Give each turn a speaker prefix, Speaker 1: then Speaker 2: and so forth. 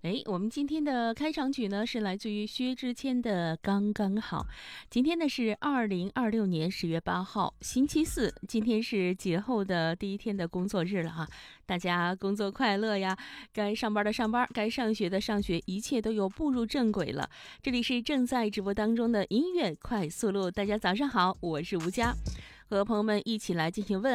Speaker 1: 我们今天的开场曲呢是来自于薛之谦的《刚刚好》。今天呢是2026年10月8号，星期四，今天是节后的第一天的工作日了哈，大家工作快乐呀！该上班的上班，该上学的上学，一切都有步入正轨了。这里是正在直播当中的音乐快速路，大家早上好，我是吴佳，和朋友们一起来进行问